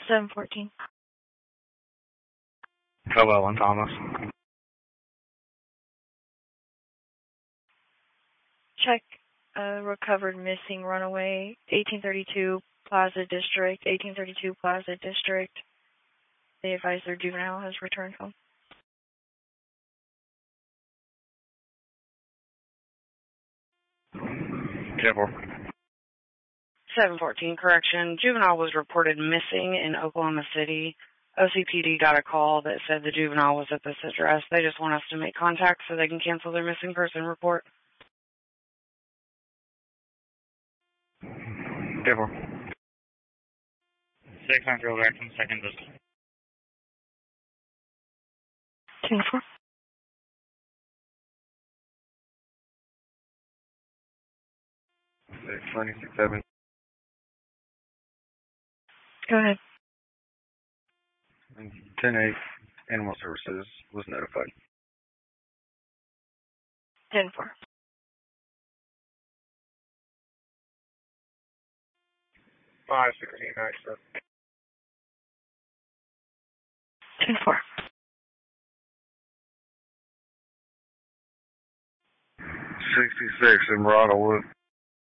714. Cobell and Thomas. Check recovered missing runaway, 1832 Plaza District, 1832 Plaza District. They advise their juvenile has returned home. Careful. 714, correction. Juvenile was reported missing in Oklahoma City. OCPD got a call that said the juvenile was at this address. They just want us to make contact so they can cancel their missing person report. Careful. 600 back from second district. 10-4. Six 26-7. Go ahead. 10-8, Animal Services was notified. 10-4. 516 access. 10-4. 66 in Bridlewood.